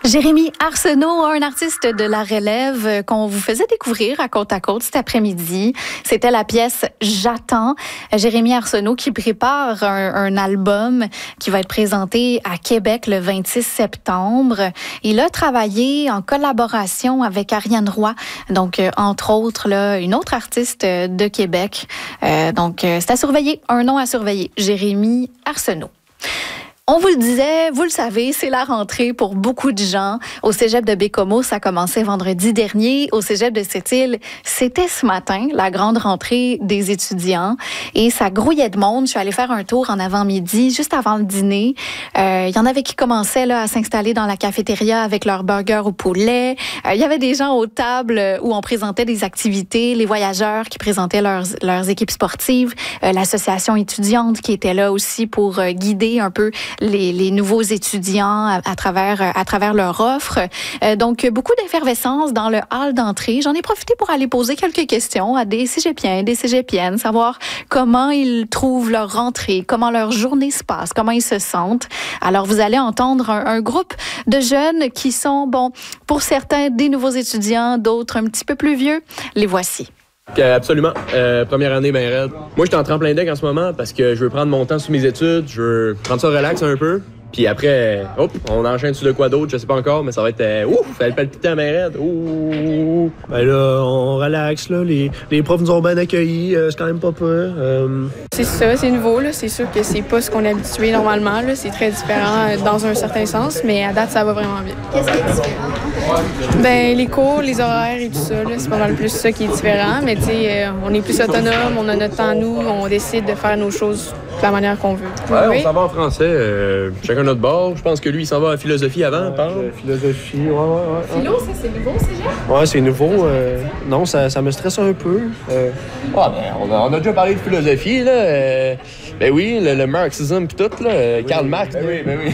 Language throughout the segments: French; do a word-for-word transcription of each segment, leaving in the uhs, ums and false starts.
Jérémy Arsenault, un artiste de la relève qu'on vous faisait découvrir à Côte à Côte cet après-midi. C'était la pièce « J'attends ». Jérémy Arsenault qui prépare un, un album qui va être présenté à Québec le vingt-six septembre. Il a travaillé en collaboration avec Ariane Roy, donc entre autres là, une autre artiste de Québec. Euh, donc c'est à surveiller, un nom à surveiller, Jérémy Arsenault. On vous le disait, vous le savez, c'est la rentrée pour beaucoup de gens. Au cégep de Baie-Comeau, ça commençait vendredi dernier. Au cégep de Sept-Îles, c'était ce matin, la grande rentrée des étudiants. Et ça grouillait de monde. Je suis allée faire un tour en avant-midi, juste avant le dîner. Euh, il y en avait qui commençaient là, à s'installer dans la cafétéria avec leur burger au poulet. Euh, il y avait des gens aux tables où on présentait des activités, les voyageurs qui présentaient leurs, leurs équipes sportives, euh, l'association étudiante qui était là aussi pour euh, guider un peu Les, les nouveaux étudiants à, à travers à travers leur offre. Euh, donc, beaucoup d'effervescence dans le hall d'entrée. J'en ai profité pour aller poser quelques questions à des cégepiens, des cégepiennes, savoir comment ils trouvent leur rentrée, comment leur journée se passe, comment ils se sentent. Alors, vous allez entendre un, un groupe de jeunes qui sont, bon, pour certains, des nouveaux étudiants, d'autres un petit peu plus vieux. Les voici. Absolument. Euh, première année, ben raide. Moi, je suis en tremplin deck en ce moment parce que je veux prendre mon temps sur mes études, je veux prendre ça relax un peu. Puis après, hop, on enchaîne sur de quoi d'autre, je sais pas encore, mais ça va être euh, ouf, ça va être palpitant, ben raide. Ouh. Ben là, on relaxe, là. Les, les profs nous ont bien accueillis, euh, c'est quand même pas peur. Euh... C'est ça, c'est nouveau, là. C'est sûr que c'est pas ce qu'on est habitué normalement, là. C'est très différent euh, dans un certain sens, mais à date, ça va vraiment bien. Qu'est-ce qui est différent? Ben, les cours, les horaires et tout ça, là, c'est pas mal plus ça qui est différent, mais tu sais, euh, on est plus autonome, on a notre temps, nous, on décide de faire nos choses de la manière qu'on veut. Ouais, oui? On s'en va en français, euh, chacun notre bord. Je pense que lui, il s'en va en philosophie avant, ouais, parle. Euh, philosophie, ouais, ouais, ouais. Philo, ça, c'est nouveau, c'est genre? Ouais, c'est nouveau. Euh, non, ça, ça me stresse un peu. Euh... Ah, ben, on a, on a déjà parlé de philosophie, là. Euh, ben oui, le, le marxisme pis tout, là. Euh, Karl Marx. Ben oui, ben oui.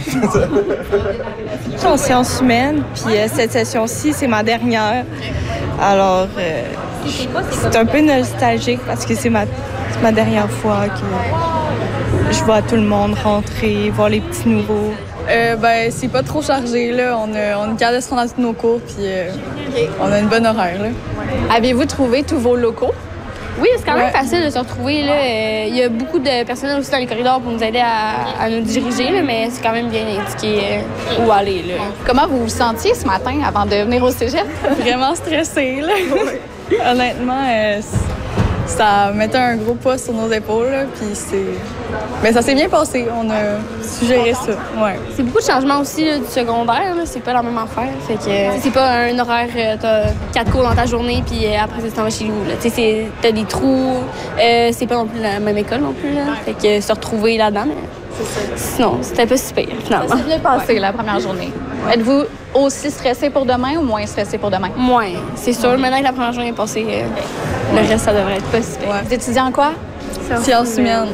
Je suis en sciences humaines, puis euh, cette session-ci, c'est ma dernière. Alors, euh, c'est un peu nostalgique parce que c'est ma, c'est ma dernière fois que je vois tout le monde rentrer, voir les petits nouveaux. Euh, ben, c'est pas trop chargé, là. On, a, on est capable de se rendre à tous nos cours, puis euh, okay. On a une bonne horaire, là. Avez-vous trouvé tous vos locaux? Oui, c'est quand même ouais. facile de se retrouver. Là. Euh, il y a beaucoup de personnel aussi dans les corridors pour nous aider à, à nous diriger, là, mais c'est quand même bien indiqué euh, où aller. Là. Comment vous vous sentiez ce matin avant de venir au cégep? Vraiment stressée, là. Oui. Honnêtement, euh, ça mettait un gros poids sur nos épaules, là, puis c'est... Mais ça s'est bien passé, on a suggéré ça, ouais. C'est beaucoup de changements aussi là, du secondaire, là. C'est pas la même affaire, fait que euh, c'est pas un horaire, euh, t'as quatre cours dans ta journée, puis euh, après ça, tu t'en vas chez nous, là. C'est, t'as des trous, euh, c'est pas non plus la même école non plus, là. Fait que se retrouver là-dedans, mais sinon, c'était pas si pire, finalement. Ça s'est bien passé, la première journée. Ouais. Êtes-vous aussi stressé pour demain ou moins stressé pour demain? Moins, c'est sûr. Maintenant que la première journée est passée, euh, le reste, ça devrait être pas si pire. Ouais. Vous étudiez en quoi? Sciences humaines.